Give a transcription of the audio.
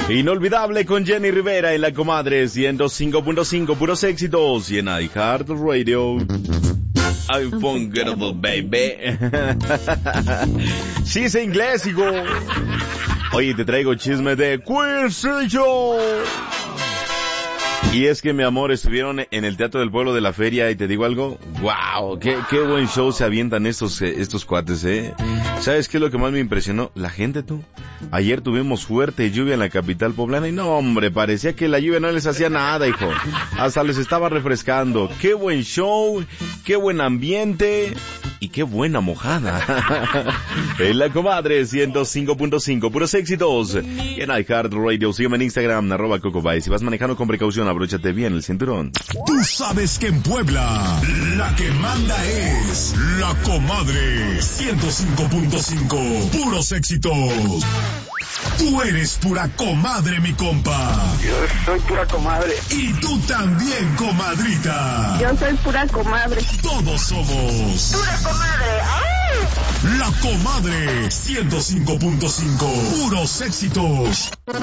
Inolvidable con Jenny Rivera en La Comadre 105.5, puros éxitos y en iHeartRadio. Unforgettable, baby. Sí, sé inglés, hijo. Oye, te traigo chisme de Quinceañero. Y es que, mi amor, estuvieron en el Teatro del Pueblo de la Feria y te digo algo, wow, qué buen show se avientan estos cuates, ¿Sabes qué es lo que más me impresionó? La gente, tú. Ayer tuvimos fuerte lluvia en la capital poblana y no, hombre, parecía que la lluvia no les hacía nada, hijo. Hasta les estaba refrescando. Qué buen show, qué buen ambiente y qué buena mojada. En La Comadre 105.5, puros éxitos. Y en iHeartRadio, sígueme en Instagram, @CocoBay. Si vas manejando con precaución, abróchate bien el cinturón. Tú sabes que en Puebla, la que manda es La Comadre 105.5, puros éxitos. Tú eres pura comadre, mi compa. Yo soy pura comadre. Y tú también, comadrita. Yo soy pura comadre. Todos somos Pura comadre. ¡Ay! La Comadre 105.5, puros éxitos.